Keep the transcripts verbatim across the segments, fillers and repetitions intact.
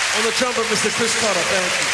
On the trumpet, mister Chris Carter, thank you.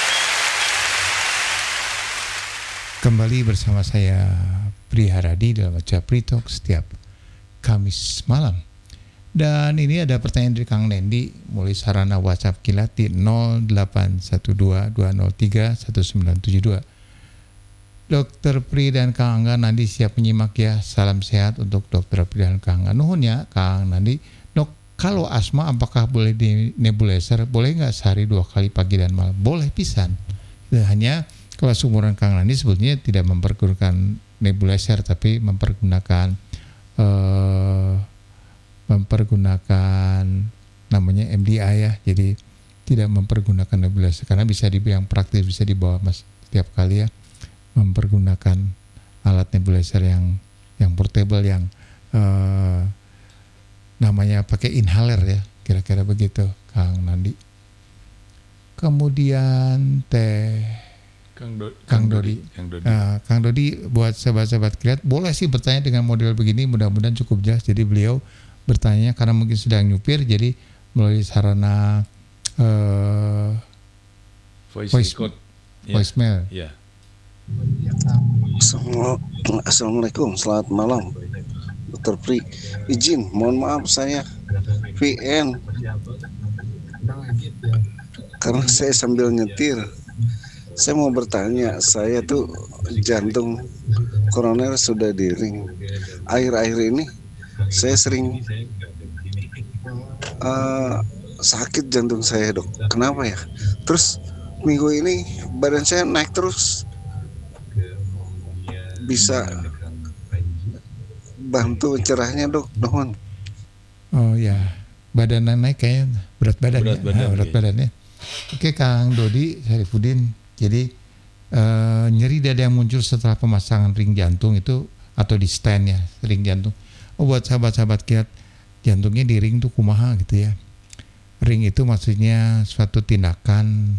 Kembali bersama saya Pri Haradi dalam acara Pri Talk setiap Kamis malam. Dan ini ada pertanyaan dari Kang Nendi mulai sarana WhatsApp Kilat di nol delapan satu dua dua nol tiga satu sembilan tujuh dua. Dokter Pri dan Kang Angga nanti siap menyimak ya. Salam sehat untuk Dokter Pri dan Kang Angga. Nuhun ya Kang Nandi. Dok, kalau asma apakah boleh di nebulizer? Boleh nggak sehari dua kali pagi dan malam? Boleh pisan. Hanya kalau seumuran Kang Nandi sebetulnya tidak mempergunakan nebulizer tapi mempergunakan eh, mempergunakan namanya M D I ya. Jadi tidak mempergunakan nebulizer karena bisa dibilang praktis, bisa dibawa mas setiap kali ya, mempergunakan alat nebulizer yang yang portable yang eh, namanya pakai inhaler ya, kira-kira begitu Kang Nandi. Kemudian teh Kang, Do- Kang Kang Dodi. Dodi. Kang Dodi. Uh, Kang Dodi buat sahabat-sahabat Kilat boleh sih bertanya dengan model begini, mudah-mudahan cukup jelas. Jadi beliau bertanya karena mungkin sedang nyupir, jadi melalui sarana uh, Voice, voice, record. Ya. voicemail. Ya. Assalamualaikum, selamat malam Dokter Pri. Izin, mohon maaf saya V N karena saya sambil nyetir. Saya mau bertanya, saya tuh jantung koroner sudah di ring. Akhir-akhir ini saya sering uh, sakit jantung saya dok. Kenapa ya? Terus minggu ini badan saya naik terus. Bisa bantu cerahnya dok, dohon. Oh ya, badan naik kayaknya berat badan Berat ya, badan, nah, berat iya. badannya. Oke Kang Dodi Sarifudin, jadi eh, nyeri dada yang muncul setelah pemasangan ring jantung itu atau di stand ya ring jantung. Oh buat sahabat-sahabat Kilat, jantungnya di ring tuh kumaha gitu ya. Ring itu maksudnya suatu tindakan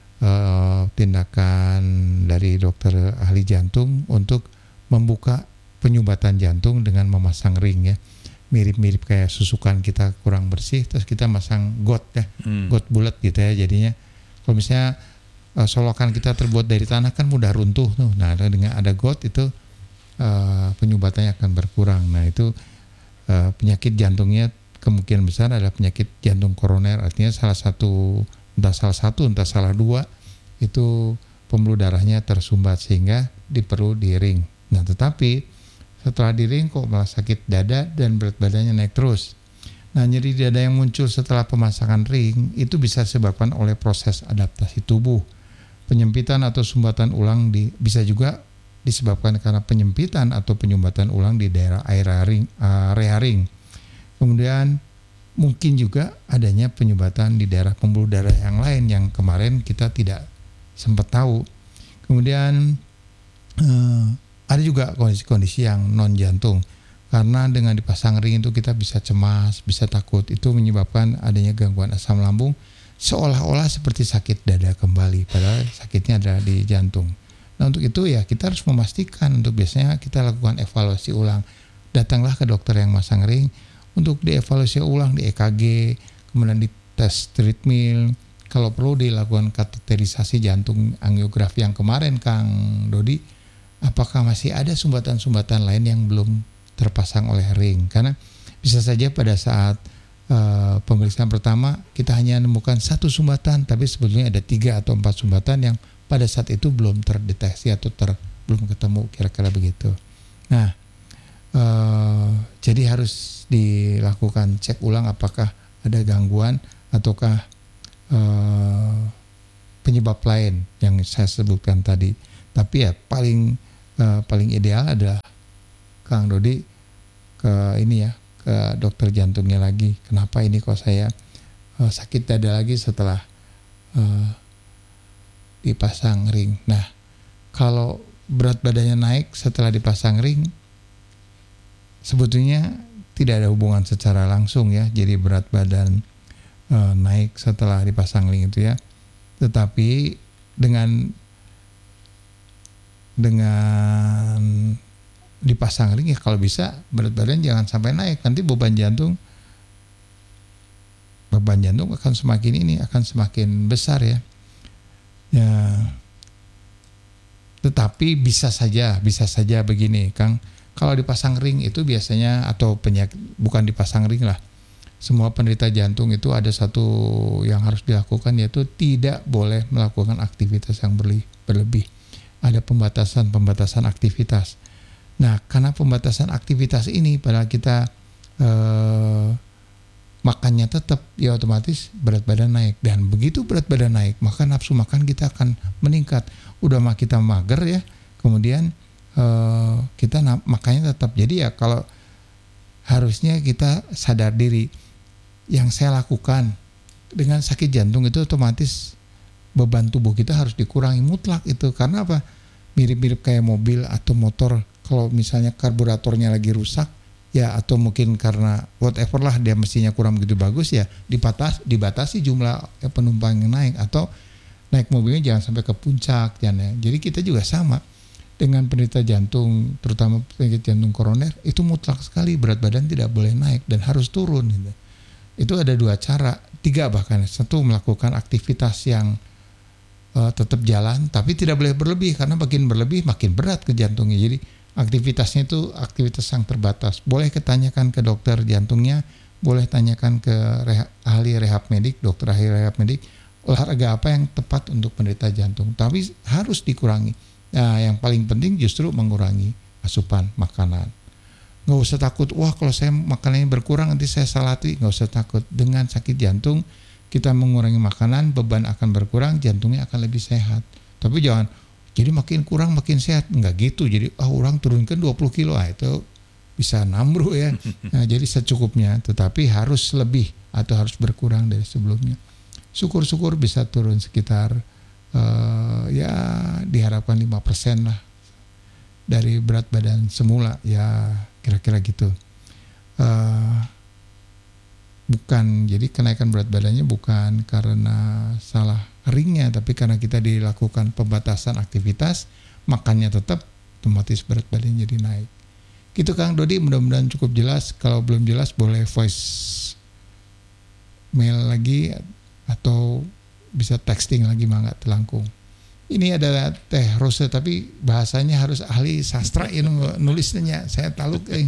eh, tindakan dari dokter ahli jantung untuk membuka penyumbatan jantung dengan memasang ring ya. Mirip-mirip kayak susukan kita kurang bersih terus kita masang got ya, Hmm. got bulat gitu ya. Jadinya kalau misalnya uh, solokan kita terbuat dari tanah kan mudah runtuh tuh. Nah dengan ada got itu uh, penyumbatannya akan berkurang. Nah itu uh, penyakit jantungnya kemungkinan besar adalah penyakit jantung koroner, artinya salah satu entah salah satu entah salah dua itu pembuluh darahnya tersumbat sehingga diperlu di ring. Nah tetapi setelah di ring kok malah sakit dada dan berat badannya naik terus. Nah nyeri dada yang muncul setelah pemasangan ring itu bisa disebabkan oleh proses adaptasi tubuh. Penyempitan atau sumbatan ulang di, bisa juga disebabkan karena penyempitan atau penyumbatan ulang di daerah area ring, area ring. Kemudian mungkin juga adanya penyumbatan di daerah pembuluh darah yang lain yang kemarin kita tidak sempat tahu. Kemudian eh, ada juga kondisi-kondisi yang non jantung karena dengan dipasang ring itu kita bisa cemas, bisa takut, itu menyebabkan adanya gangguan asam lambung seolah-olah seperti sakit dada kembali padahal sakitnya adalah di jantung. Nah untuk itu ya kita harus memastikan, untuk biasanya kita lakukan evaluasi ulang. Datanglah ke dokter yang masang ring untuk dievaluasi ulang di E K G, kemudian di tes treadmill, kalau perlu dilakukan kateterisasi jantung angiografi yang kemarin Kang Dodi. Apakah masih ada sumbatan-sumbatan lain yang belum terpasang oleh ring? Karena bisa saja pada saat uh, pemeriksaan pertama kita hanya menemukan satu sumbatan, tapi sebetulnya ada tiga atau empat sumbatan yang pada saat itu belum terdeteksi atau ter, belum ketemu, kira-kira begitu. Nah, uh, jadi harus dilakukan cek ulang apakah ada gangguan ataukah uh, penyebab lain yang saya sebutkan tadi. Tapi ya paling Uh, paling ideal adalah Kang Dodi ke ini ya, ke dokter jantungnya lagi. Kenapa ini kok saya uh, sakit dada lagi setelah uh, dipasang ring. Nah kalau berat badannya naik setelah dipasang ring sebetulnya tidak ada hubungan secara langsung ya, jadi berat badan uh, naik setelah dipasang ring itu ya. Tetapi dengan dengan dipasang ring ya kalau bisa berat badan jangan sampai naik, nanti beban jantung beban korban jantung akan semakin ini akan semakin besar ya. Ya. Tetapi bisa saja, bisa saja begini, Kang. Kalau dipasang ring itu biasanya atau penyakit bukan dipasang ring lah. Semua penderita jantung itu ada satu yang harus dilakukan yaitu tidak boleh melakukan aktivitas yang berlebih. Ada pembatasan-pembatasan aktivitas. Nah, karena pembatasan aktivitas ini padahal kita eh, makannya tetap, ya otomatis berat badan naik. Dan begitu berat badan naik, maka nafsu makan kita akan meningkat. Udah mah kita mager ya, kemudian uh, kita na- makannya tetap. Jadi ya kalau harusnya kita sadar diri, yang saya lakukan dengan sakit jantung itu otomatis beban tubuh kita harus dikurangi mutlak itu. Karena apa? Mirip-mirip kayak mobil atau motor, kalau misalnya karburatornya lagi rusak, ya atau mungkin karena whatever lah dia mesinnya kurang begitu bagus, ya dibatas, dibatasi jumlah penumpang yang naik, atau naik mobilnya jangan sampai ke puncak ya. Jadi kita juga sama dengan penderita jantung, terutama penyakit jantung koroner, itu mutlak sekali berat badan tidak boleh naik dan harus turun gitu. Itu ada dua cara, tiga bahkan. Satu, melakukan aktivitas yang uh, tetap jalan tapi tidak boleh berlebih, karena makin berlebih makin berat ke jantungnya. Jadi aktivitasnya itu aktivitas yang terbatas. Boleh ketanyakan ke dokter jantungnya, boleh tanyakan ke reha, ahli rehab medik, dokter ahli rehab medik, olahraga apa yang tepat untuk penderita jantung, tapi harus dikurangi. Nah, yang paling penting justru mengurangi asupan makanan. Nggak usah takut, wah kalau saya makanannya berkurang nanti saya salah hati. Nggak usah takut, dengan sakit jantung kita mengurangi makanan, beban akan berkurang, jantungnya akan lebih sehat. Tapi jangan, jadi makin kurang makin sehat, nggak gitu. Jadi ah orang turunkan dua puluh kilo, ah, itu bisa nambru ya. Nah, jadi secukupnya, tetapi harus lebih atau harus berkurang dari sebelumnya. Syukur-syukur bisa turun sekitar uh, ya diharapkan lima persen lah dari berat badan semula, ya kira-kira gitu. Uh, bukan, jadi kenaikan berat badannya bukan karena salah ringnya, tapi karena kita dilakukan pembatasan aktivitas, makannya tetap, otomatis berat badan jadi naik. Gitu Kang Dodi, mudah-mudahan cukup jelas. Kalau belum jelas boleh voice mail lagi atau bisa texting lagi, mangga telangkung. Ini ada Teh Rose, tapi bahasanya harus ahli sastra ini nulisnya. Saya taluk eh.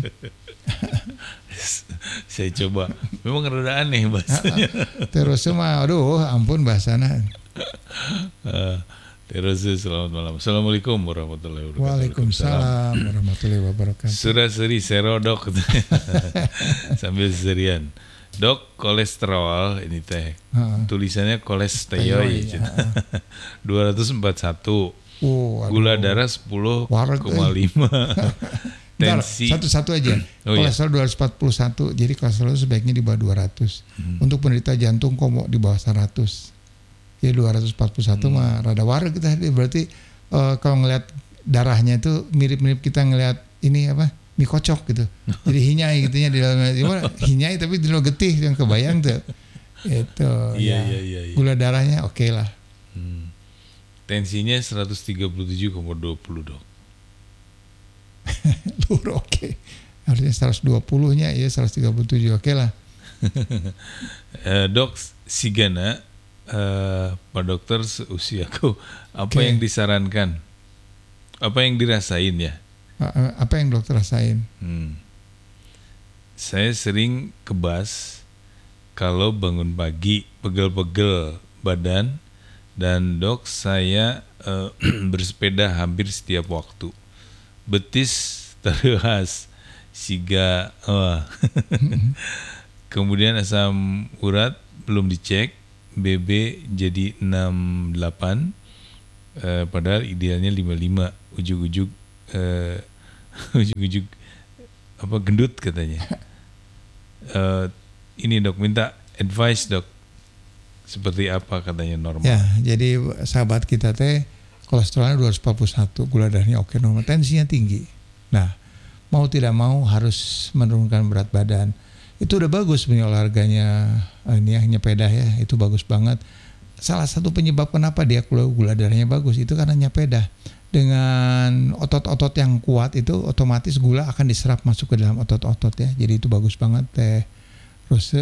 Saya coba. Memang rada aneh bahasanya. Teh Rose mah aduh ampun bahasana. Uh, Teh Rose, selamat malam. Assalamualaikum warahmatullahi wabarakatuh. Waalaikumsalam warahmatullahi wabarakatuh. Surah seri serodok sambil serian. Dok, kolesterol ini teh. Uh-huh. Tulisannya kolesteroid. dua ratus empat puluh satu. Oh, gula darah sepuluh koma lima. Tensi satu-satu aja. Oh, kolesterol iya. dua ratus empat puluh satu. Jadi kolesterol sebaiknya di bawah dua ratus. Hmm. Untuk penderita jantung komo di bawah seratus. Ya dua ratus empat puluh satu hmm. mah rada warak kita. Berarti uh, kalau ngelihat darahnya itu mirip-mirip kita ngelihat ini apa? Mie kocok gitu. Jadi hinyai gitu ya di dalamnya. Hinyai tapi di dalam getih yang kebayang tuh. Itu. Iya, ya. iya, iya, iya. Gula darahnya oke okay lah. Hmm. Tensinya seratus tiga puluh tujuh koma dua puluh, Dok. Luar oke. Okay. Harusnya seratus dua puluh-nya ya seratus tiga puluh tujuh oke okay lah. uh, dok, Sigana, uh, Pak Dokter seusiaku, apa okay. yang disarankan? Apa yang dirasain ya? Apa yang dokter rasain? Hmm. Saya sering kebas kalau bangun pagi, pegel-pegel badan, dan dok saya uh, bersepeda hampir setiap waktu. Betis terus siga, oh. Kemudian asam urat belum dicek, B B jadi enam puluh delapan, uh, padahal idealnya lima puluh lima, ujug-ujug uh, ujug-ujug apa gendut katanya. Uh, ini dok minta advice dok, seperti apa katanya normal. Ya, jadi sahabat kita teh kolesterolnya dua ratus empat puluh satu, gula darahnya oke normal, tensinya tinggi. Nah, mau tidak mau harus menurunkan berat badan. Itu udah bagus sebenarnya olahraganya, ini yang nyepeda ya, itu bagus banget. Salah satu penyebab kenapa dia gula darahnya bagus itu karena nyepeda. Dengan otot-otot yang kuat itu otomatis gula akan diserap masuk ke dalam otot-otot ya. Jadi itu bagus banget teh. Terus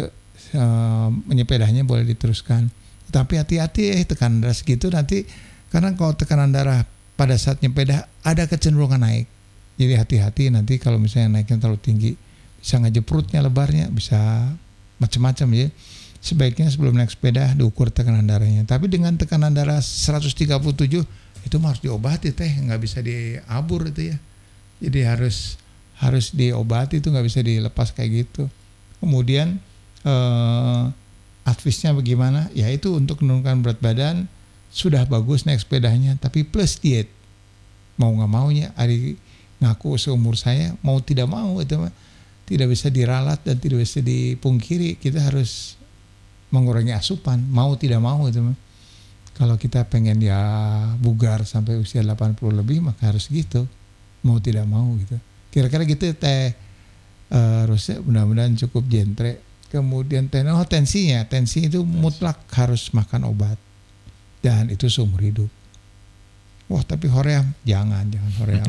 uh, menyepedanya boleh diteruskan. Tapi hati-hati eh tekanan darah segitu nanti, karena kalau tekanan darah pada saat nyepeda ada kecenderungan naik. Jadi hati-hati nanti kalau misalnya naiknya terlalu tinggi, bisa ngejeprutnya lebarnya, bisa macam-macam ya. Sebaiknya sebelum naik sepeda diukur tekanan darahnya. Tapi dengan tekanan darah seratus tiga puluh tujuh itu harus diobati teh, nggak bisa diabur itu ya. Jadi harus harus diobati, itu nggak bisa dilepas kayak gitu. Kemudian eh, advice-nya bagaimana? Ya itu untuk menurunkan berat badan sudah bagus naik sepedanya, tapi plus diet. Mau nggak maunya, Ari ngaku seumur saya mau tidak mau itu mah tidak bisa diralat dan tidak bisa dipungkiri. Kita harus mengurangi asupan, mau tidak mau itu mah. Kalau kita pengen ya bugar sampai usia delapan puluh lebih maka harus gitu, mau tidak mau gitu. Kira-kira gitu teh uh, Rose, mudah-mudahan cukup jentre. Kemudian ten- oh, tensinya, tensi itu mutlak harus makan obat dan itu seumur hidup. Wah tapi hoream, jangan jangan hoream.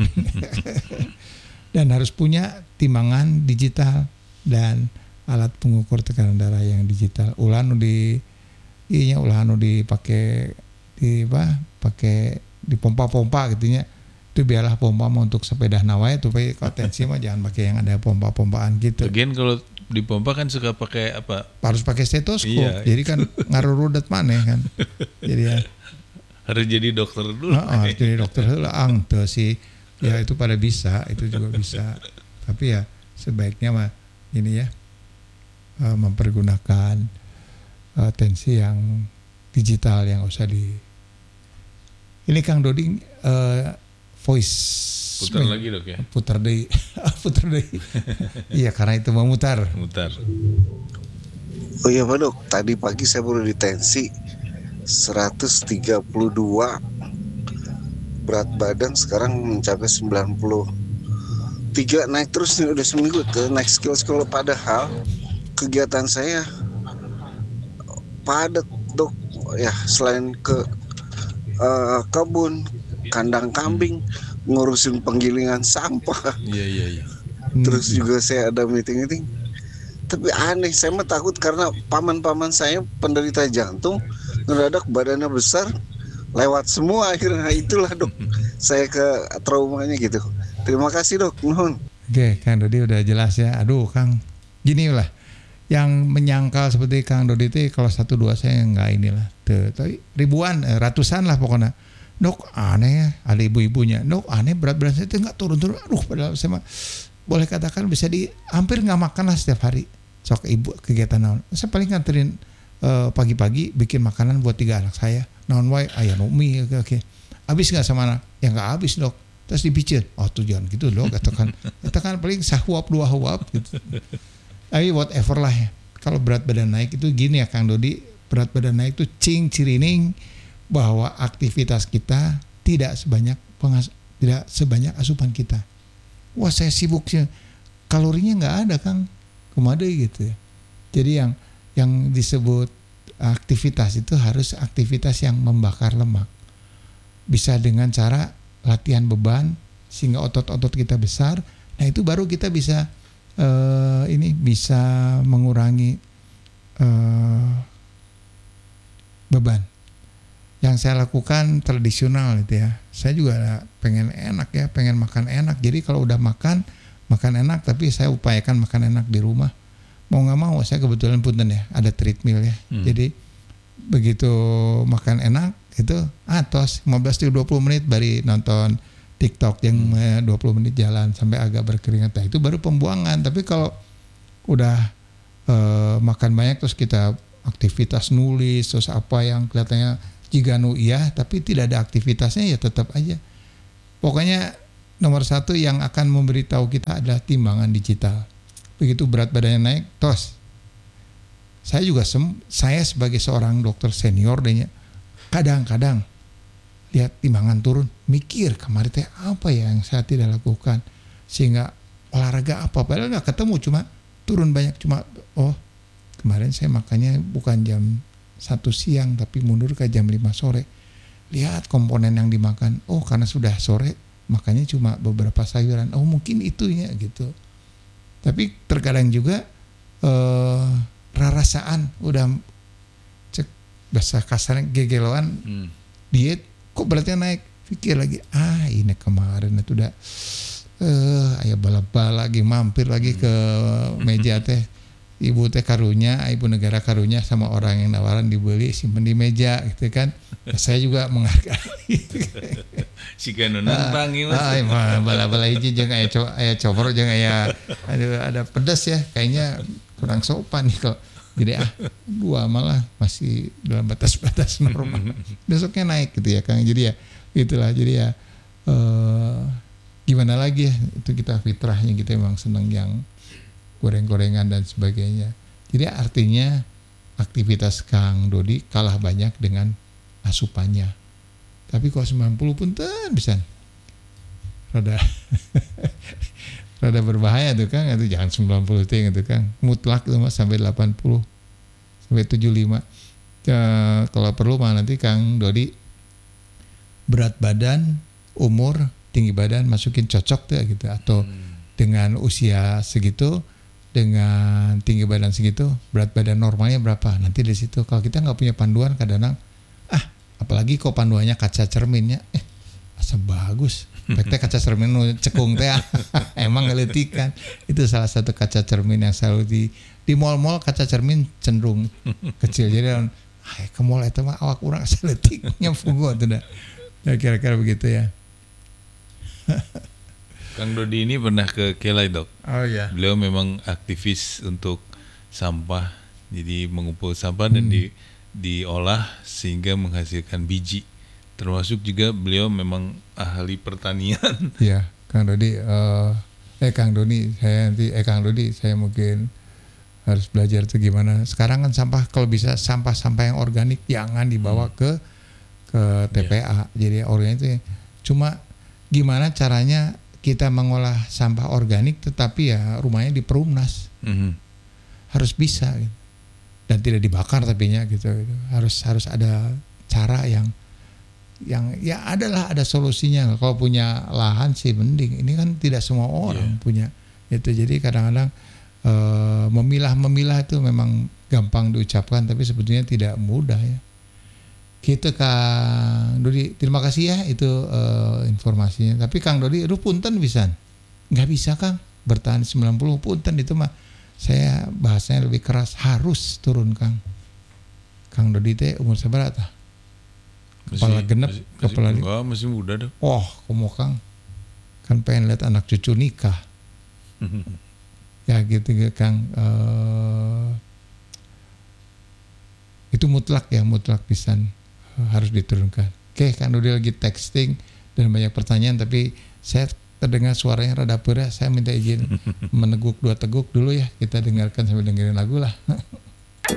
Dan harus punya timbangan digital dan alat pengukur tekanan darah yang digital. Ulah nu di iya ulah nu dipakai di apa? Pakai di pompa-pompa gitunya. Itu biarlah pompa mau untuk sepeda nawai, tapi kalau tensi mah jangan pakai yang ada pompa-pompaan gitu. Bagian kalau dipompa kan suka pakai apa? Harus pakai stetoskop. Iya. Jadi kan ngaruh rudet maneh kan. Jadi ya Harus jadi dokter dulu. Nah, harus jadi dokter heula ang teu sih. Ya itu pada bisa, itu juga bisa. Tapi ya sebaiknya mah ini ya uh, mempergunakan uh, tensi yang digital yang usah di. Ini Kang Dodi uh, voice Putar lagi dok ya. Putar deui. Putar deui. Iya karena itu memutar. Mutar. Oh iya Pak Dok, tadi pagi saya baru di tensi seratus tiga puluh dua, berat badan sekarang mencapai sembilan puluh tiga, naik terus nih udah seminggu tuh, naik skill-skill. Padahal kegiatan saya padat Dok ya, selain ke uh, kebun, kandang kambing, ngurusin penggilingan sampah. Iya iya iya. Terus juga saya ada meeting-meeting. Tapi aneh, saya mah takut karena paman-paman saya penderita jantung, ngedadak badannya besar, lewat semua akhirnya. Itulah Dok, saya ke traumanya gitu. Terima kasih Dok. Nuhun. Oke, Kang Dodi udah jelas ya. Aduh Kang, gini lah, yang menyangkal seperti Kang Dodi itu kalau satu dua saya nggak inilah, tuh, tapi ribuan, ratusan lah pokoknya. Dok aneh ya, ada ibu-ibunya. Dok aneh berat badan saya itu nggak turun-turun. Aduh, padahal saya mah boleh katakan bisa di hampir nggak makan lah setiap hari. Sok ibu kegiatan naon. Saya paling nganterin uh, pagi-pagi bikin makanan buat tiga anak saya. Naon wae aya numi oke oke. Habis nggak sama anak? Ya nggak habis Dok. Terus dipicit. Oh tuh jangan gitu Dok. Atau kan, itu kan paling sahuap dua huap gitu. Tapi whatever lah ya. Kalau berat badan naik itu gini ya Kang Dodi, berat badan naik itu cing cirining bahwa aktivitas kita tidak sebanyak pengas, tidak sebanyak asupan kita. Wah saya sibuk sih, kalorinya nggak ada Kang, kemana gitu ya. Jadi yang yang disebut aktivitas itu harus aktivitas yang membakar lemak. Bisa dengan cara latihan beban sehingga otot-otot kita besar. Nah itu baru kita bisa uh, ini bisa mengurangi uh, beban. Yang saya lakukan tradisional itu ya. Saya juga pengen enak ya, pengen makan enak. Jadi kalau udah makan, makan enak, tapi saya upayakan makan enak di rumah. Mau nggak mau, saya kebetulan punten ya, ada treadmill ya. Hmm. Jadi begitu makan enak itu, ah tos lima belas sampai dua puluh menit baru nonton TikTok yang hmm. dua puluh menit jalan sampai agak berkeringat. Nah, itu baru pembuangan. Tapi kalau udah uh, makan banyak terus kita aktivitas nulis terus apa yang kelihatannya jika nu iya tapi tidak ada aktivitasnya ya tetap aja. Pokoknya nomor satu yang akan memberitahu kita adalah timbangan digital. Begitu berat badannya naik, tos. Saya juga sem- saya sebagai seorang dokter senior dehnya kadang-kadang lihat timbangan turun, mikir kemarin teh apa ya yang saya tidak lakukan sehingga olahraga apa padahal nggak ketemu, cuma turun banyak, cuma oh kemarin saya makannya bukan jam satu siang tapi mundur ke jam lima sore. Lihat komponen yang dimakan. Oh karena sudah sore makanya cuma beberapa sayuran. Oh mungkin itunya gitu. Tapi terkadang juga eh, rarasaan udah cek bahasa kasarnya gegeloan Hmm. diet kok beratnya naik, pikir lagi ah ini kemarin itu udah eh ayah bala-bala lagi mampir lagi ke meja teh ibu teh karunya, ibu negara karunya sama orang yang nawaran dibeli simpen di meja gitu kan. Nah, saya juga menghargai. Si kanu nantang ieu Ah, ah, mah bala-bala hiji jeung aya co aya copro jeung aya aduh ada pedas ya, kayaknya kurang sopan nih kok. Jadi ah dua malah masih dalam batas-batas normal. Besoknya naik gitu ya Kang. Jadi ya gitulah. Jadi ya eh, gimana lagi ya, itu kita fitrahnya kita emang seneng yang goreng-gorengan dan sebagainya. Jadi artinya aktivitas Kang Dodi kalah banyak dengan asupannya. Tapi kalau sembilan puluh punten bisa rada rada berbahaya tuh Kang, itu jangan sembilan puluh ting itu Kang. Mutlak itu mah sampai delapan puluh sampai tujuh puluh lima. Ya, kalau perlu mah nanti Kang Dodi berat badan, umur, tinggi badan masukin cocok tuh gitu, atau hmm. dengan usia segitu, dengan tinggi badan segitu, berat badan normalnya berapa? Nanti di situ kalau kita nggak punya panduan kadang-kadang ah apalagi kok panduannya kaca cerminnya eh asa bagus. Pekte kaca cermin nu cekung teh emang ngeletik kan. Itu salah satu kaca cermin yang selalu di di mall-mall kaca cermin cenderung kecil. Jadi ah ke mall eta mah awak urang saletiknya fugo tuh dah. Ya kira-kira begitu ya. Kang Dodi ini pernah ke Kelai dok. Oh ya. Beliau memang aktivis untuk sampah, jadi mengumpul sampah dan Hmm. di diolah sehingga menghasilkan biji. Termasuk juga beliau memang ahli pertanian. Iya, Kang Dodi, uh, eh Kang Doni, saya nanti, eh Kang Dodi, saya mungkin harus belajar itu gimana. Sekarang kan sampah kalau bisa sampah-sampah yang organik jangan dibawa Hmm. ke ke T P A. Jadi organik itu cuma gimana caranya kita mengolah sampah organik, tetapi ya rumahnya di Perumnas Mhm. harus bisa gitu. Dan tidak dibakar tapinya gitu, gitu. Harus harus ada cara yang yang ya adalah ada solusinya. Kalau punya lahan sih mending. Ini kan tidak semua orang Yeah. punya itu. Jadi kadang-kadang eh, memilah-memilah itu memang gampang diucapkan, tapi sebetulnya tidak mudah ya. Gitu Kang Dodi, terima kasih ya itu eh, informasinya. Tapi Kang Dodi, lu punten bisa? Nggak bisa Kang, bertahan sembilan puluh punten itu mah. Saya bahasanya lebih keras, harus turun Kang. Kang Dodi teh umur seberapa? Kepala genep, masih, kepala masih, enggak, masih muda dok. oh, komo Kang. Kan pengen lihat anak cucu nikah. Ya gitu ya Kang. Eh, itu mutlak ya, mutlak pisan eh, harus diturunkan. Oke, Kang Dodi lagi texting dan banyak pertanyaan, tapi saya terdengar suaranya rada peurah. Saya minta izin meneguk dua teguk dulu ya. Kita dengarkan sambil dengerin lagu lah.